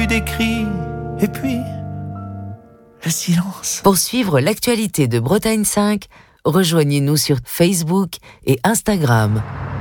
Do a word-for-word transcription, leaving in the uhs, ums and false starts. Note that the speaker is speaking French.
eu des cris, et puis le silence. Pour suivre l'actualité de Bretagne cinq, rejoignez-nous sur Facebook et Instagram.